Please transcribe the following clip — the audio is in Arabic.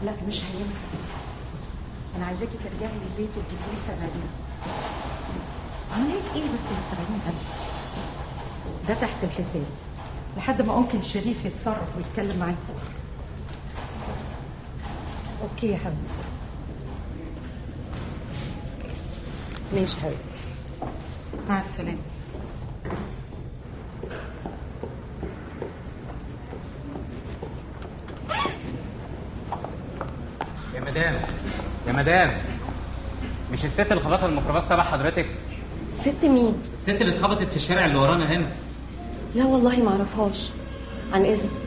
لا مش هينفع، انا عايزاكي ترجعي البيت وتجيبي لي 70. عمليه ايه بس ب 70,000؟ ده تحت الحساب لحد ما ممكن الشريف يتصرف ويتكلم معاكي. اوكي يا حبيبتي، ماشي حبيبتي، مع السلامه. يا مدام يا مدام، مش الست اللي خبطها الميكروباص تبع حضرتك؟ ست مين؟ الست اللي اتخبطت في الشارع اللي ورانا هنا. لا والله ما اعرفهاش، عن اذن.